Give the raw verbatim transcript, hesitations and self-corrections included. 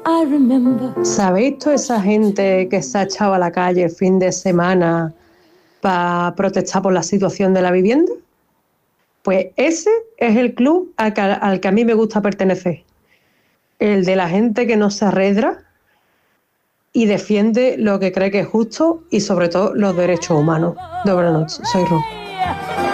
¿Sabéis toda esa gente que se ha echado a la calle el fin de semana para protestar por la situación de la vivienda? Pues ese es el club al que, al que a mí me gusta pertenecer. El de la gente que no se arredra y defiende lo que cree que es justo y sobre todo los derechos humanos. Buenas noches, soy Ro.